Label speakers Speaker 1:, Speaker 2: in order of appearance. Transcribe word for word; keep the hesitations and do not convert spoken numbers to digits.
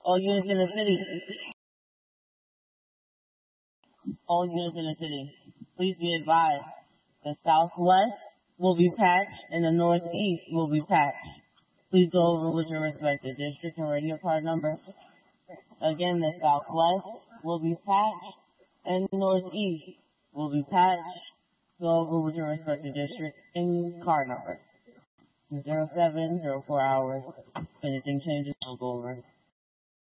Speaker 1: All units in the city. All units in the city. Please be advised. The southwest will be patched and the northeast will be patched. Please go over with your respective district and radio card number. Again, the southwest will be patched and the northeast will be patched. Go over with your respective district and card number. Zero seven, zero four hours. If anything changes, I'll go over.